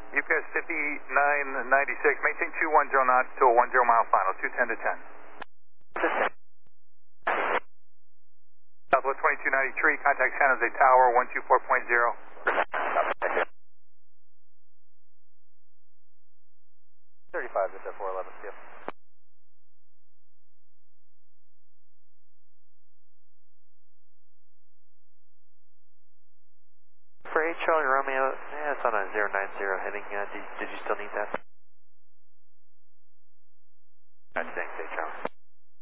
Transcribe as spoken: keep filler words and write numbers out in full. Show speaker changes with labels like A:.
A: U P S fifty-nine ninety-six, maintain two one zero knots to a one zero mile final, two ten to ten. Southwest twenty-two ninety-three, contact San Jose Tower, one two four point zero. thirty-five to four eleven, yep.
B: For eight Charlie Romeo, yeah, it's on a zero nine zero heading. Uh, did, did you still need that?